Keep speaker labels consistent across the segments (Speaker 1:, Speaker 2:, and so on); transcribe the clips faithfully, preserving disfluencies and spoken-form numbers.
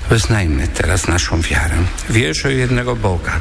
Speaker 1: Wyznajmy teraz naszą wiarę. Wierzę w jednego Boga.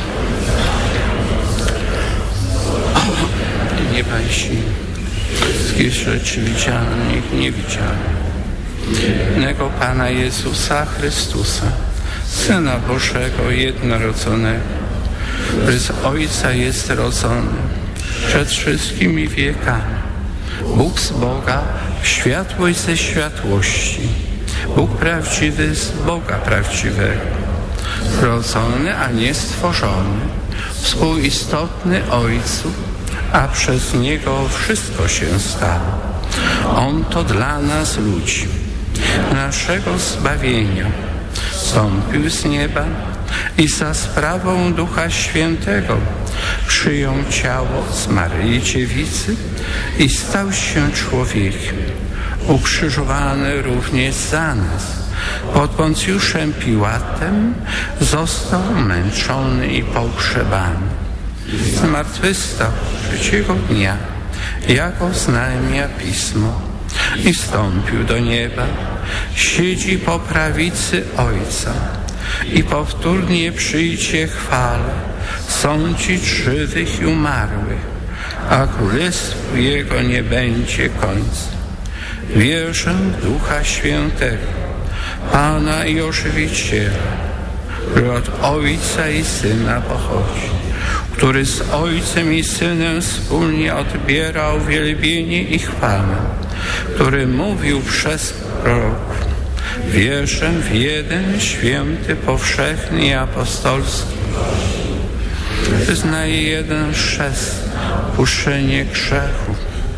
Speaker 1: Nieba i ziemi, wszystkich rzeczy widzialnych i niewidzialnych. Jednego Pana Jezusa Chrystusa, Syna Bożego jednorodzonego, który z Ojca jest rodzony przed wszystkimi wiekami. Bóg z Boga, światłość ze światłości. Bóg prawdziwy z Boga prawdziwego. Rodzony, a nie stworzony, współistotny Ojcu, a przez Niego wszystko się stało. On to dla nas ludzi, naszego zbawienia, zstąpił z nieba i za sprawą Ducha Świętego przyjął ciało z Maryi Dziewicy i stał się człowiekiem, ukrzyżowany również za nas. Pod Poncjuszem Piłatem został męczony i pogrzebany. Zmartwychwstał trzeciego dnia, jak oznajmia Pismo, i wstąpił do nieba, siedzi po prawicy Ojca i powtórnie przyjdzie chwale sądzić żywych i umarłych, a królestwu Jego nie będzie końca. Wierzę w Ducha Świętego, Pana i Ożywiciela, który od Ojca i Syna pochodzi, który z Ojcem i Synem wspólnie odbiera uwielbienie i chwałę, który mówił przez proroków. Wierzę w jeden święty, powszechny i apostolski. Wyznaję jeden chrzest, puszczenie grzechu.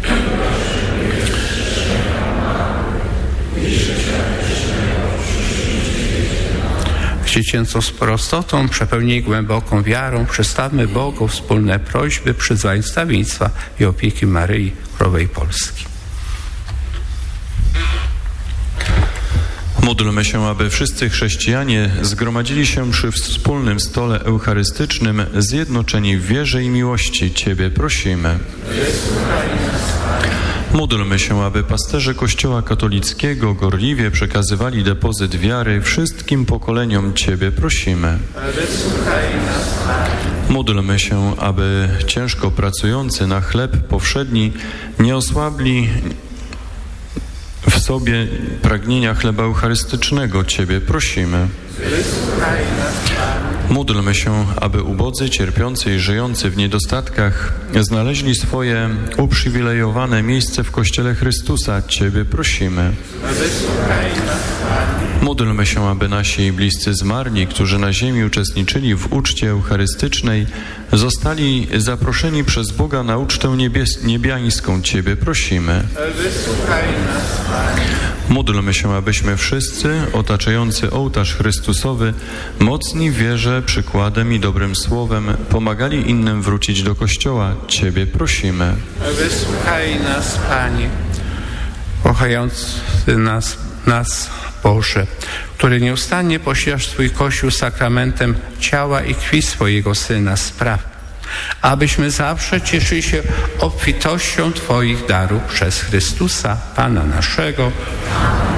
Speaker 1: Dziecięco z prostotą, przepełnij głęboką wiarą, przedstawmy Bogu wspólne prośby przyzwań stawiństwa i opieki Maryi Królowej Polski.
Speaker 2: Módlmy się, aby wszyscy chrześcijanie zgromadzili się przy wspólnym stole eucharystycznym, zjednoczeni w wierze i miłości. Ciebie prosimy. Módlmy się, aby pasterze Kościoła katolickiego gorliwie przekazywali depozyt wiary wszystkim pokoleniom. Ciebie prosimy. Módlmy się, aby ciężko pracujący na chleb powszedni nie osłabli w sobie pragnienia chleba eucharystycznego. Ciebie prosimy. Módlmy się, aby ubodzy, cierpiący i żyjący w niedostatkach znaleźli swoje uprzywilejowane miejsce w Kościele Chrystusa. Ciebie prosimy. Módlmy się, aby nasi bliscy zmarli, którzy na ziemi uczestniczyli w uczcie eucharystycznej, zostali zaproszeni przez Boga na ucztę niebies- niebiańską. Ciebie prosimy. Módlmy się, abyśmy wszyscy, otaczający ołtarz Chrystusowy, mocni w wierze, przykładem i dobrym słowem, pomagali innym wrócić do Kościoła. Ciebie prosimy.
Speaker 1: Wysłuchaj nas, Panie, kochający nas, nas Boże, który nieustannie posilasz Twój Kościół sakramentem ciała i krwi swojego Syna, spraw, abyśmy zawsze cieszyli się obfitością Twoich darów przez Chrystusa, Pana naszego.